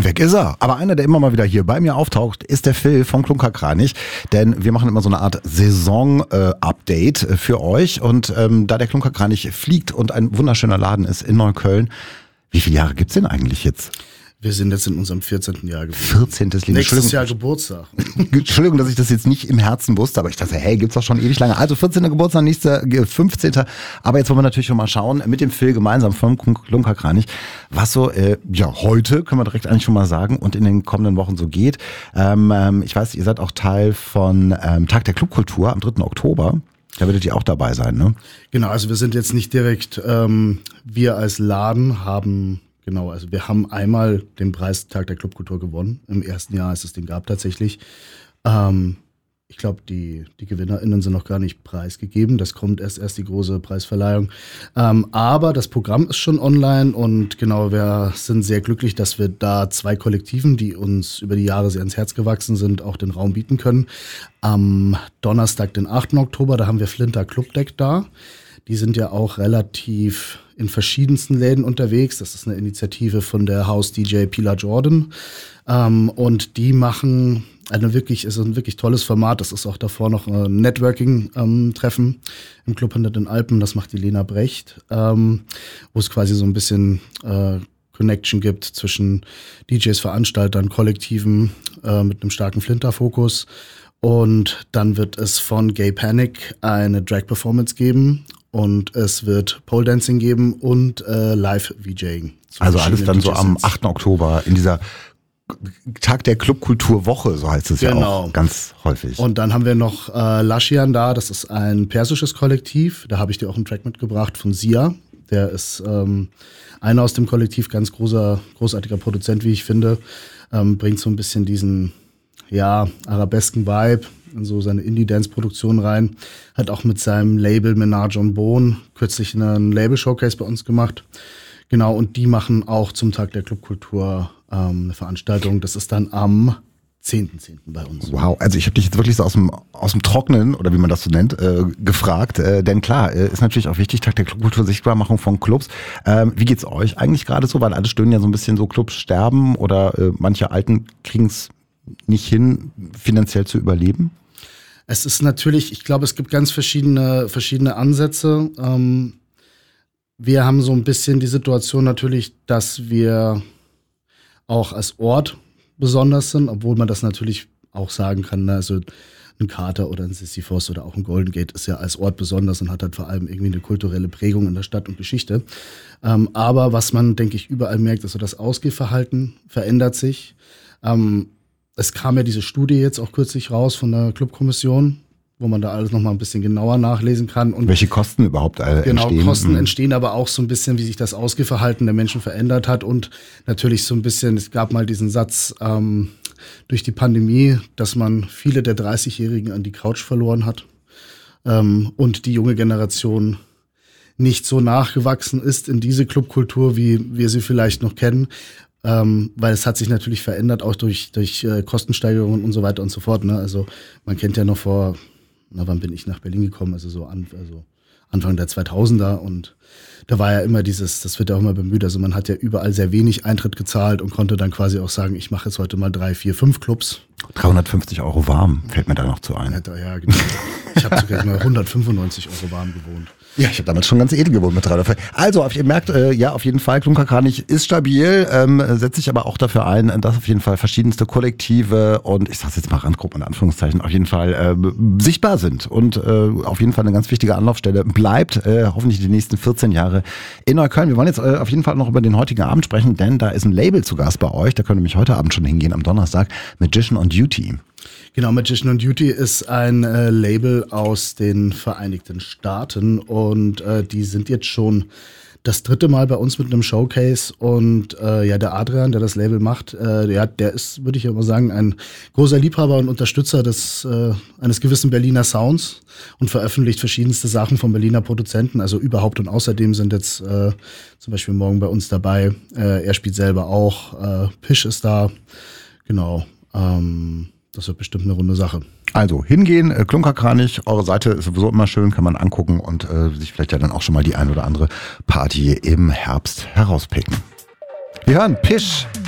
weg ist er. Aber einer, der immer mal wieder hier bei mir auftaucht, ist der Phil vom Klunkerkranich. Denn wir machen immer so eine Art Saison-Update für euch. Und da der Klunkerkranich fliegt und ein wunderschöner Laden ist in Neukölln, wie viele Jahre gibt's denn eigentlich jetzt? Wir sind jetzt in unserem 14. Jahr gewesen. 14. Leben. Nächstes Jahr Geburtstag. Entschuldigung, dass ich das jetzt nicht im Herzen wusste, aber ich dachte, hey, gibt's doch schon ewig lange. Also 14. Geburtstag, nächster 15. Aber jetzt wollen wir natürlich schon mal schauen, mit dem Phil gemeinsam vom Klunkerkranich, was so, heute, können wir direkt eigentlich schon mal sagen, und in den kommenden Wochen so geht. Ich weiß, ihr seid auch Teil von Tag der Clubkultur am 3. Oktober. Da werdet ihr auch dabei sein, ne? Genau, also wir sind jetzt nicht direkt, wir als Laden haben... Genau, also wir haben einmal den Preis Tag der Clubkultur gewonnen. Im ersten Jahr, als es den gab tatsächlich. Ich glaube, die GewinnerInnen sind noch gar nicht preisgegeben. Das kommt erst die große Preisverleihung. Aber das Programm ist schon online und genau, wir sind sehr glücklich, dass wir da 2 Kollektiven, die uns über die Jahre sehr ans Herz gewachsen sind, auch den Raum bieten können. Am Donnerstag, den 8. Oktober, da haben wir Flinter Clubdeck da. Die sind ja auch relativ in verschiedensten Läden unterwegs. Das ist eine Initiative von der House-DJ Pilar Jordan. Und die machen ist ein wirklich tolles Format. Das ist auch davor noch ein Networking-Treffen im Club hinter den Alpen. Das macht die Lena Brecht, wo es quasi so ein bisschen Connection gibt zwischen DJs, Veranstaltern, Kollektiven mit einem starken Flinter-Fokus. Und dann wird es von Gay Panic eine Drag-Performance geben. Und es wird Pole Dancing geben und Live-VJing. Also alles dann so am 8. Oktober in dieser Tag der Clubkulturwoche, so heißt es ja auch ganz häufig. Und dann haben wir noch Lashian da, das ist ein persisches Kollektiv. Da habe ich dir auch einen Track mitgebracht von Sia. Der ist einer aus dem Kollektiv, ganz großartiger Produzent, wie ich finde. Bringt so ein bisschen diesen arabesken Vibe in so seine Indie-Dance-Produktion rein. Hat auch mit seinem Label Menage on Bone kürzlich einen Label-Showcase bei uns gemacht. Genau, und die machen auch zum Tag der Clubkultur eine Veranstaltung. Das ist dann am 10.10. bei uns. Wow, also ich habe dich jetzt wirklich so aus dem Trocknen, oder wie man das so nennt, gefragt. Denn klar, ist natürlich auch wichtig, Tag der Clubkultur, Sichtbarmachung von Clubs. Wie geht's euch eigentlich gerade so? Weil alle stöhnen ja so ein bisschen so, Clubs sterben oder manche Alten kriegen es nicht hin, finanziell zu überleben? Es ist natürlich, ich glaube, es gibt ganz verschiedene Ansätze. Wir haben so ein bisschen die Situation natürlich, dass wir auch als Ort besonders sind, obwohl man das natürlich auch sagen kann, also ein Kater oder ein Sisyphos oder auch ein Golden Gate ist ja als Ort besonders und hat halt vor allem irgendwie eine kulturelle Prägung in der Stadt und Geschichte. Aber was man, denke ich, überall merkt, ist so, das Ausgehverhalten verändert sich. Es kam ja diese Studie jetzt auch kürzlich raus von der Clubkommission, wo man da alles nochmal ein bisschen genauer nachlesen kann. Und welche Kosten überhaupt entstehen? Genau, Kosten entstehen, aber auch so ein bisschen, wie sich das Ausgehverhalten der Menschen verändert hat. Und natürlich so ein bisschen, es gab mal diesen Satz durch die Pandemie, dass man viele der 30-Jährigen an die Couch verloren hat und die junge Generation nicht so nachgewachsen ist in diese Clubkultur, wie wir sie vielleicht noch kennen. Weil es hat sich natürlich verändert, auch durch Kostensteigerungen und so weiter und so fort. Ne? Also man kennt ja noch wann bin ich nach Berlin gekommen? Also Anfang der 2000er, und da war ja immer das wird ja auch immer bemüht, also man hat ja überall sehr wenig Eintritt gezahlt und konnte dann quasi auch sagen, ich mache jetzt heute mal 3, 4, 5 Clubs. 350 € warm, fällt mir da noch zu ein. Ja, genau. Ich habe sogar mal 195 € warm gewohnt. Ja, ich habe damals schon ganz edel gewohnt mit 300. Also, ihr merkt, auf jeden Fall, Klunkerkranich ist stabil, setzt sich aber auch dafür ein, dass auf jeden Fall verschiedenste Kollektive und ich sag's jetzt mal Randgruppen in Anführungszeichen auf jeden Fall sichtbar sind und auf jeden Fall eine ganz wichtige Anlaufstelle bleibt, hoffentlich die nächsten 14 Jahre in Neukölln. Wir wollen jetzt auf jeden Fall noch über den heutigen Abend sprechen, denn da ist ein Label zu Gast bei euch, da könnt ihr nämlich heute Abend schon hingehen, am Donnerstag, Magician on Duty. Genau, Magician on Duty ist ein Label aus den Vereinigten Staaten und die sind jetzt schon das 3. Mal bei uns mit einem Showcase und der Adrian, der das Label macht, der ist, würde ich aber sagen, ein großer Liebhaber und Unterstützer eines gewissen Berliner Sounds und veröffentlicht verschiedenste Sachen von Berliner Produzenten, also überhaupt, und außerdem sind jetzt zum Beispiel morgen bei uns dabei, er spielt selber auch, Pish ist da, genau, das wird bestimmt eine runde Sache. Also hingehen, Klunkerkranich, eure Seite ist sowieso immer schön, kann man angucken und sich vielleicht ja dann auch schon mal die ein oder andere Party im Herbst herauspicken. Wir hören Pish.